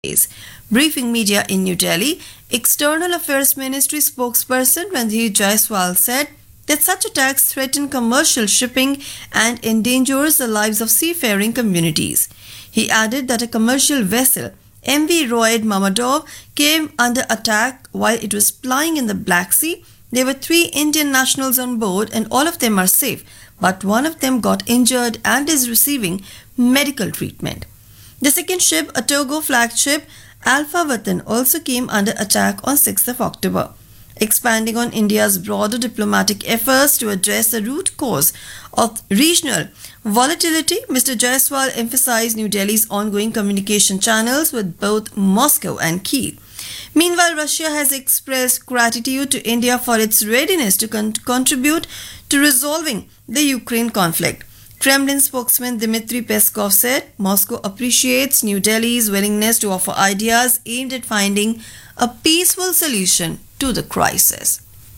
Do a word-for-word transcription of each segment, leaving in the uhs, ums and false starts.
Briefing media in New Delhi, External Affairs Ministry spokesperson Randhir Jaiswal said that such attacks threaten commercial shipping and endangers the lives of seafaring communities. He added that a commercial vessel, M V Royd Mamadov, came under attack while it was plying in the Black Sea. There were three Indian nationals on board and all of them are safe, but one of them got injured and is receiving medical treatment. The second ship, a Togo flagged ship, Alpha Watan, also came under attack on sixth of October. Expanding on India's broader diplomatic efforts to address the root cause of regional volatility, Mister Jaiswal emphasized New Delhi's ongoing communication channels with both Moscow and Kyiv. Meanwhile, Russia has expressed gratitude to India for its readiness to con- contribute to resolving the Ukraine conflict. Kremlin spokesman Dmitry Peskov said Moscow appreciates New Delhi's willingness to offer ideas aimed at finding a peaceful solution to the crisis.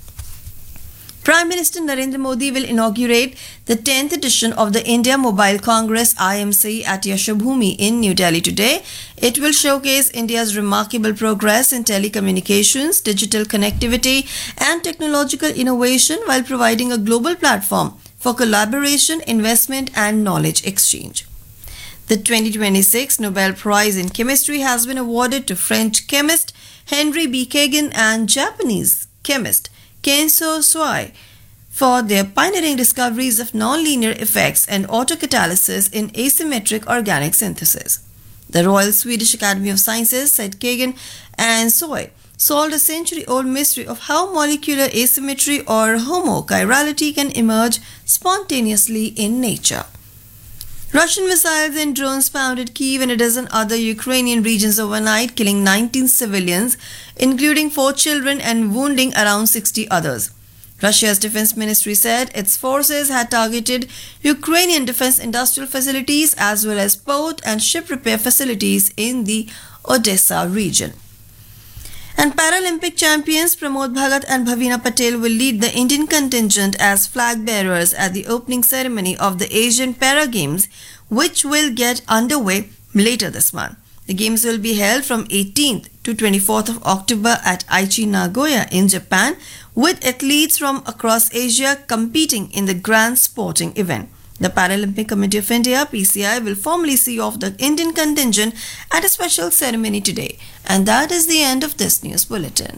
Prime Minister Narendra Modi will inaugurate the tenth edition of the India Mobile Congress I M C at Yashobhoomi in New Delhi today. It will showcase India's remarkable progress in telecommunications, digital connectivity and technological innovation while providing a global platform for collaboration, investment and knowledge exchange. The twenty twenty-six Nobel Prize in Chemistry has been awarded to French chemist Henry B. Kagan and Japanese chemist Kenzo Suai for their pioneering discoveries of nonlinear effects and autocatalysis in asymmetric organic synthesis. The Royal Swedish Academy of Sciences said Kagan and Suai solved a century-old mystery of how molecular asymmetry or homochirality can emerge spontaneously in nature. Russian missiles and drones pounded Kyiv and a dozen other Ukrainian regions overnight, killing nineteen civilians, including four children, and wounding around sixty others. Russia's defense ministry said its forces had targeted Ukrainian defense industrial facilities as well as port and ship repair facilities in the Odessa region. And Paralympic champions Pramod Bhagat and Bhavina Patel will lead the Indian contingent as flag bearers at the opening ceremony of the Asian Para Games, which will get underway later this month. The games will be held from eighteenth to twenty-fourth of October at Aichi, Nagoya in Japan, with athletes from across Asia competing in the grand sporting event. The Paralympic Committee of India, P C I, will formally see off the Indian contingent at a special ceremony today. And that is the end of this news bulletin.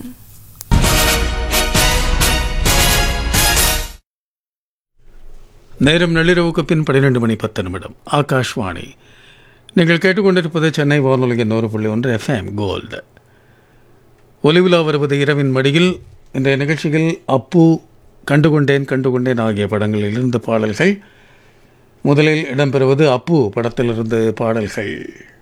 நேரம் நள்ளிரவுக்கு பின் பன்னிரண்டு மணி பத்து நிமிடம். ஆகாஷ்வாணி. நீங்கள் கேட்டுக்கொண்டிருப்பது சென்னை வானொலியின் நூறு புள்ளி ஒன்று எஃப்எம் கோல்டு. ஒலிவிழா வருவது இரவின் மடியில். இன்றைய நிகழ்ச்சியில் அப்பு, கண்டுகொண்டேன் கண்டுகொண்டேன் ஆகிய படங்களிலிருந்து பாடல்கள். முதலில் இடம்பெறுவது அப்பு படத்திலிருந்து பாடல்கள்.